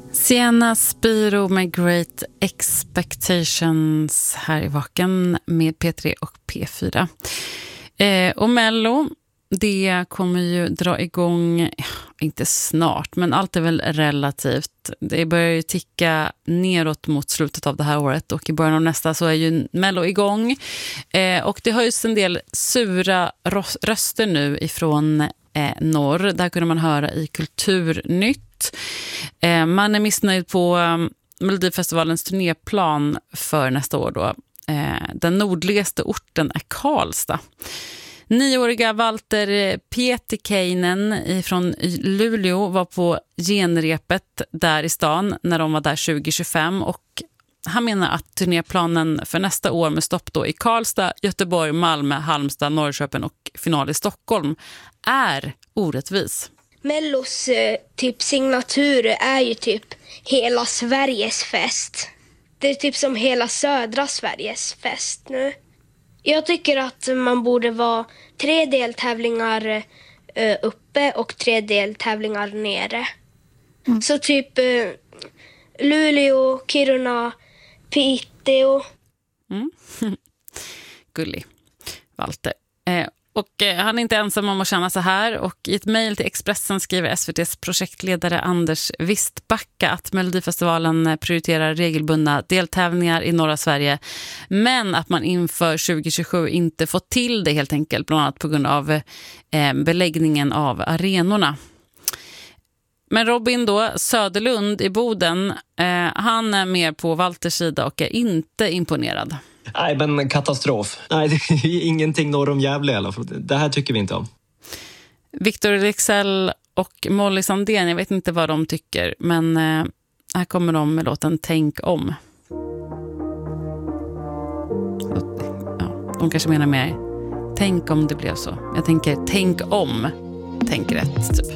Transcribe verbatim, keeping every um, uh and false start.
Sienna Spiro med Great Expectations här i Vaken med P tre och P fyra. Eh, och Mello, det kommer ju dra igång, inte snart, men allt är väl relativt. Det börjar ju ticka neråt mot slutet av det här året och i början av nästa så är ju Mello igång. Eh, och det höjs en del sura röster nu ifrån eh, norr. Där kunde man höra i Kulturnytt. Eh, man är missnöjd på um, Melodifestivalens turnéplan för nästa år då. Eh, den nordligaste orten är Karlstad. Nioåriga Walter Pietikäinen från Luleå var på genrepet där i stan när de var där tjugo tjugofem och han menar att turnéplanen för nästa år med stopp då i Karlstad, Göteborg, Malmö, Halmstad, Norrköping och final i Stockholm är orättvis. Mellos typ signatur är ju typ hela Sveriges fest. Det är typ som hela södra Sveriges fest nu. Jag tycker att man borde vara tre deltävlingar uh, uppe och tre deltävlingar nere. Mm. Så typ uh, Luleå, Kiruna, Piteå. Mm. Gullig, Walter. Eh, och eh, han är inte ensam om att känna så här. Och i ett mejl till Expressen skriver S V T:s projektledare Anders Wistbacka att Melodifestivalen prioriterar regelbundna deltävlingar i norra Sverige. Men att man inför tjugo tjugosju inte fått till det helt enkelt. Bland annat på grund av eh, beläggningen av arenorna. Men Robin då, Söderlund i Boden, eh, han är mer på Walters sida och är inte imponerad. Nej, men katastrof. Nej, det är ingenting norr om Gävle i alla fall. Det här tycker vi inte om. Victor Leksell och Molly Sandén, jag vet inte vad de tycker, men eh, här kommer de med låten Tänk om. Ja, de kanske menar mer Tänk om det blev så. Jag tänker tänk om, tänk rätt typ.